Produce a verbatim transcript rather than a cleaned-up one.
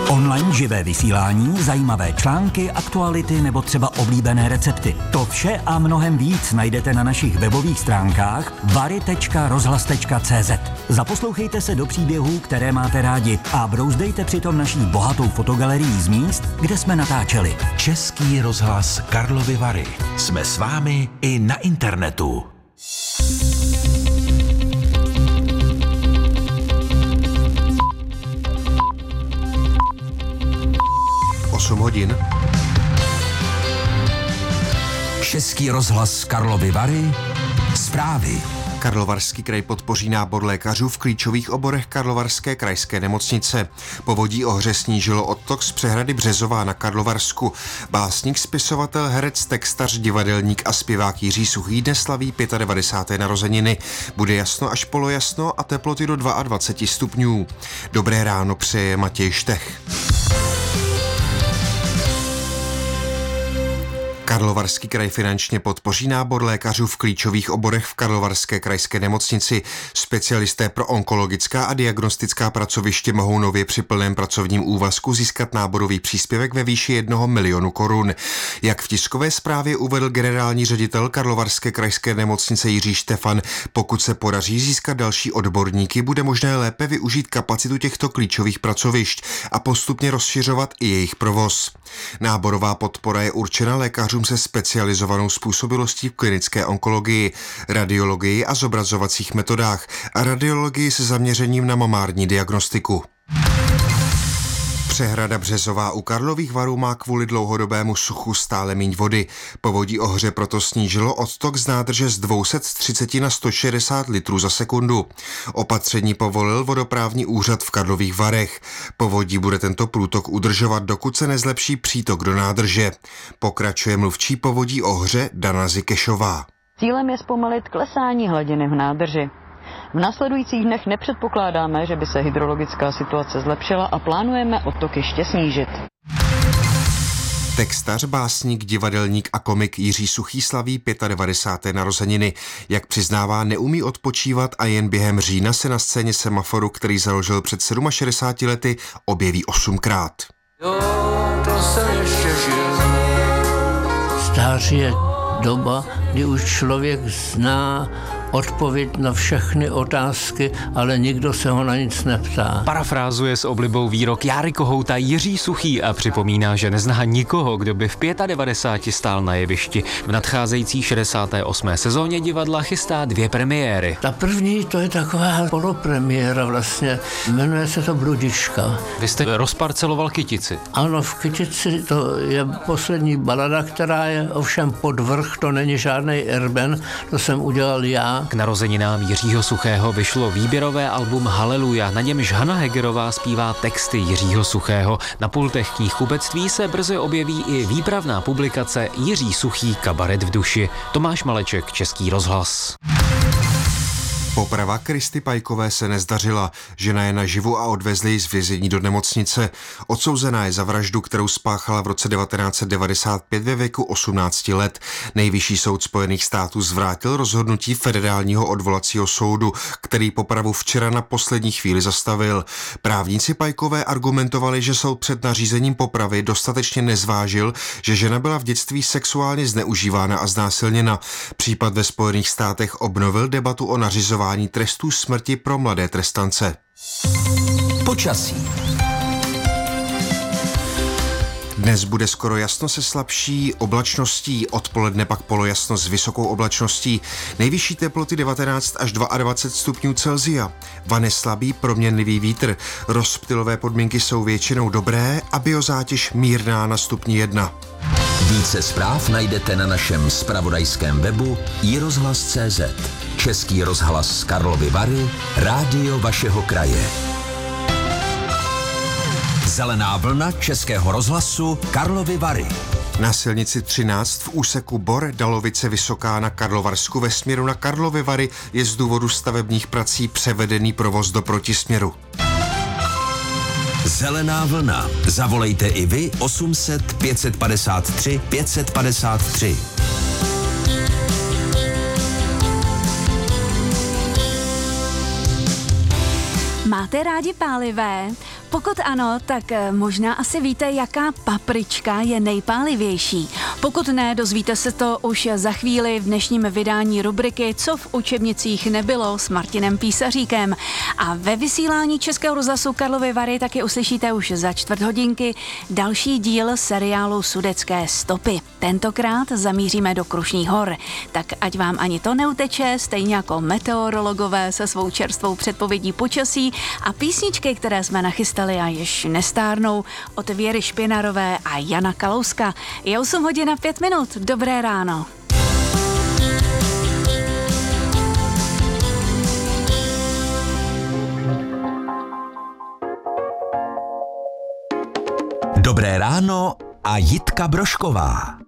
Online živé vysílání, zajímavé články, aktuality nebo třeba oblíbené recepty. To vše a mnohem víc najdete na našich webových stránkách vary tečka rozhlas tečka cé zet. Zaposlouchejte se do příběhů, které máte rádi a brouzdejte přitom naší bohatou fotogalerií z míst, kde jsme natáčeli. Český rozhlas Karlovy Vary. Jsme s vámi i na internetu. osm hodin. Český rozhlas Karlovy Vary. Zprávy. Karlovarský kraj podpoří nábor lékařů v klíčových oborech Karlovarské krajské nemocnice. Povodí Ohře snížilo odtok z přehrady Březová na Karlovarsku. Básník, spisovatel, herec, textař, divadelník a zpěvák Jiří Suchý dnes slaví devadesáté páté narozeniny. Bude jasno až polojasno a teploty do dvacet dva stupňů. Dobré ráno přeje Matěj Štech. Karlovarský kraj finančně podpoří nábor lékařů v klíčových oborech v Karlovarské krajské nemocnici. Specialisté pro onkologická a diagnostická pracoviště mohou nově při plném pracovním úvazku získat náborový příspěvek ve výši jednoho milionu korun. Jak v tiskové zprávě uvedl generální ředitel Karlovarské krajské nemocnice Jiří Štefan, pokud se podaří získat další odborníky, bude možné lépe využít kapacitu těchto klíčových pracovišť a postupně rozšiřovat i jejich provoz. Náborová podpora je určena lékařům se specializovanou způsobilostí v klinické onkologii, radiologii a zobrazovacích metodách a radiologii se zaměřením na mamární diagnostiku. Přehrada Březová u Karlových Varů má kvůli dlouhodobému suchu stále míň vody. Povodí Ohře proto snížilo odtok z nádrže z dvě stě třicet na sto šedesát litrů za sekundu. Opatření povolil vodoprávní úřad v Karlových Varech. Povodí bude tento průtok udržovat, dokud se nezlepší přítok do nádrže. Pokračuje mluvčí Povodí Ohře Dana Zikešová. Cílem je zpomalit klesání hladiny v nádrži. V následujících dnech nepředpokládáme, že by se hydrologická situace zlepšila a plánujeme odtok ještě snížit. Textař, básník, divadelník a komik Jiří Suchý slaví devadesáté páté narozeniny. Jak přiznává, neumí odpočívat a jen během října se na scéně Semaforu, který založil před šedesáti sedmi lety, objeví osmkrát. Jo, to se ještě žil. Stáří je doba, kdy už člověk zná odpověď na všechny otázky, ale nikdo se ho na nic neptá. Parafrázuje s oblibou výrok Járy Kohouta Jiří Suchý a připomíná, že nezná nikoho, kdo by v devadesáti pěti stál na jevišti. V nadcházející šedesáté osmé sezóně divadla chystá dvě premiéry. Ta první, to je taková polopremiéra vlastně, jmenuje se to Bludička. Vy jste rozparceloval Kytici. Ano, v Kytici to je poslední balada, která je ovšem podvrch, to není žádnej Erben, to jsem udělal já. K narozeninám Jiřího Suchého vyšlo výběrové album Haleluja, na němž Hana Hegerová zpívá texty Jiřího Suchého. Na pultech knihkupectví se brzy objeví i výpravná publikace Jiří Suchý kabaret v duši. Tomáš Maleček, Český rozhlas. Poprava Kristy Pajkové se nezdařila. Žena je naživu a odvezli ji z vězení do nemocnice. Odsouzená je za vraždu, kterou spáchala v roce devatenáct set devadesát pět ve věku osmnácti let. Nejvyšší soud Spojených států zvrátil rozhodnutí federálního odvolacího soudu, který popravu včera na poslední chvíli zastavil. Právníci Pajkové argumentovali, že soud před nařízením popravy dostatečně nezvážil, že žena byla v dětství sexuálně zneužívána a znásilněna. Případ ve Spojených státech obnovil debatu o nařizování trestů smrti pro mladé trestance. Počasí. Dnes bude skoro jasno se slabší oblačností, odpoledne pak polojasno s vysokou oblačností. Nejvyšší teploty devatenáct až dvacet dva stupňů Celsia. Vane slabý proměnlivý vítr. Rozptylové podmínky jsou většinou dobré a biozátěž mírná na stupni jedna. Více zpráv najdete na našem zpravodajském webu i rozhlas tečka cé zet. Český rozhlas Karlovy Vary, rádio vašeho kraje. Zelená vlna Českého rozhlasu Karlovy Vary. Na silnici třináct v úseku Bor Dalovice Vysoká na Karlovarsku ve směru na Karlovy Vary je z důvodu stavebních prací převedený provoz do protisměru. Zelená vlna. Zavolejte i vy osm set pět set padesát tři pět set padesát tři. Máte rádi pálivé? Pokud ano, tak možná asi víte, jaká paprička je nejpálivější. Pokud ne, dozvíte se to už za chvíli v dnešním vydání rubriky Co v učebnicích nebylo s Martinem Písaříkem. A ve vysílání Českého rozhlasu Karlovy Vary taky uslyšíte už za čtvrt hodinky další díl seriálu Sudetské stopy. Tentokrát zamíříme do Krušných hor. Tak ať vám ani to neuteče, stejně jako meteorologové se svou čerstvou předpovědí počasí a písničky, které jsme nachystali a jež nestárnou, od Věry Špinarové a Jana Kalouska. Je osm hodin a pět minut. Dobré ráno. Dobré ráno a Jitka Brošková.